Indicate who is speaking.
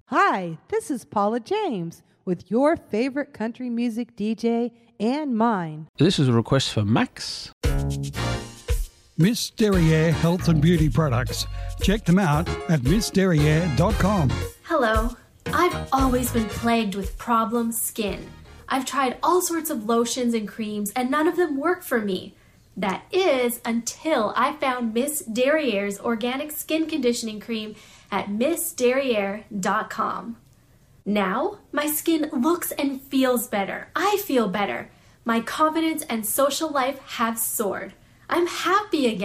Speaker 1: Hi, this is Paula James with your favorite country music DJ and mine.
Speaker 2: This is a request for Max.
Speaker 3: Miss Derriere Health and Beauty Products. Check them out at missderriere.com.
Speaker 4: Hello. I've always been plagued with problem skin. I've tried all sorts of lotions and creams and none of them work for me. That is until I found Miss Derriere's organic skin conditioning cream at missderriere.com. Now, my skin looks and feels better. I feel better. My confidence and social life have soared. I'm happy again.